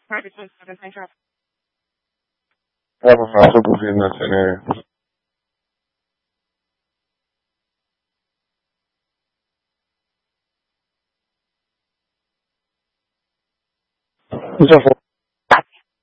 Have a fast food in that scenario. It's